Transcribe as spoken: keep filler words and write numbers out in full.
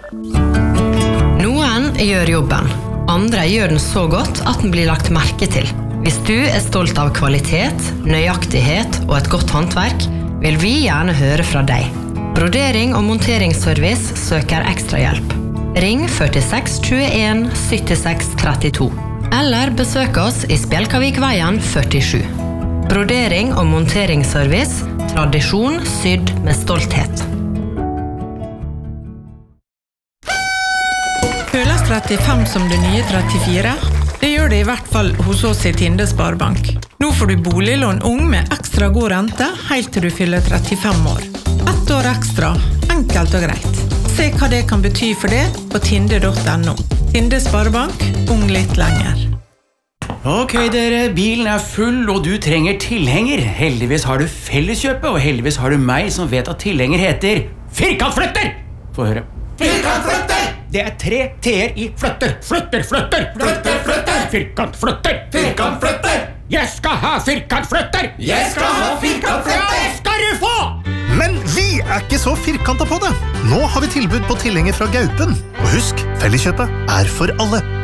Noen gjør jobben. Andre gjør den så godt at den blir lagt merke til. Hvis du er stolt av kvalitet, nøyaktighet og et godt håndverk, vil vi gjerne høre fra deg. Brodering og monteringsservice søker ekstra hjelp. Ring førtiseks tjueen syttiseks trettito. Eller besøk oss i Spjelkavikveien førtisju. Brodering og monteringsservice, tradisjon sydd med stolthet. Føles trettifem som det nye trettifire? Det gjør det i hvert fall hos oss i Tinde Sparebank. Nå får du boliglån ung med ekstra god rente, helt til du fyller trettifem år. Ett år ekstra, enkelt og greit. Se hva det kan bety for det på tinde punktum no. Tinde Sparebank, ung litt lenger. Ok dere, bilen er full og du trenger tilhenger. Heldigvis har du Felleskjøpet, og heldigvis har du meg som vet at tilhenger heter Firkantflytter! Få høre. Firkantflytter! Det er tre t-er i flytter. Flytter, flytter! Flytter, flytter! Firkantflytter! Firkantflytter! Jeg skal ha firkantflytter! Jeg skal ha firkantflytter! Det skal du få! Men vi er ikke så firkantet på det. Nå har vi tilbud på tilhenger fra Gaupen. Og husk, Felleskjøpet er for alle.